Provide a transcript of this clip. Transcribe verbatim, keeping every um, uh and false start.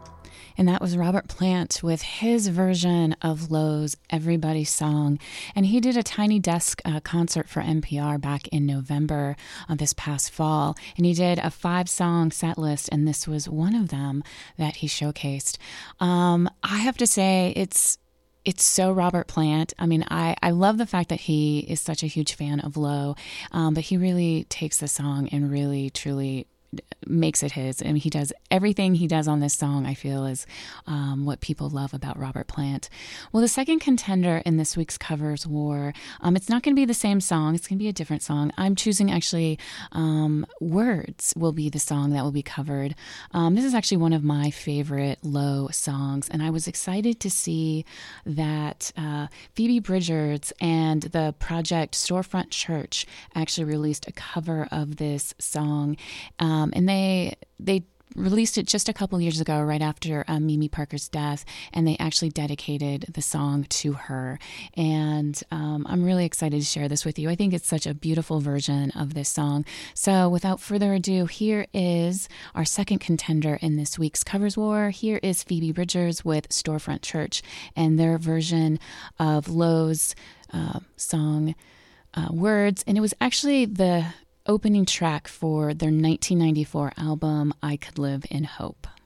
And that was Robert Plant with his version of Lowe's Everybody's Song. And he did a Tiny Desk uh, concert for N P R back in November of this past fall. And he did a five-song set list, and this was one of them that he showcased. Um, I have to say, it's It's so Robert Plant. I mean, I, I love the fact that he is such a huge fan of Lowe, um, but he really takes the song and really, truly makes it his. I mean, he does everything he does on this song, I feel, is um, what people love about Robert Plant. Well, the second contender in this week's Covers War, um, it's not going to be the same song. It's going to be a different song. I'm choosing actually um, Words will be the song that will be covered. Um, this is actually one of my favorite Lowe songs, and I was excited to see that uh, Phoebe Bridgers and the project Storefront Church actually released a cover of this song. Um, Um, and they they released it just a couple years ago, right after um, Mimi Parker's death, and they actually dedicated the song to her. And um, I'm really excited to share this with you. I think it's such a beautiful version of this song. So without further ado, here is our second contender in this week's Covers War. Here is Phoebe Bridgers with Storefront Church and their version of Lowe's uh, song uh, Words. And it was actually the opening track for their nineteen ninety-four album, I Could Live in Hope.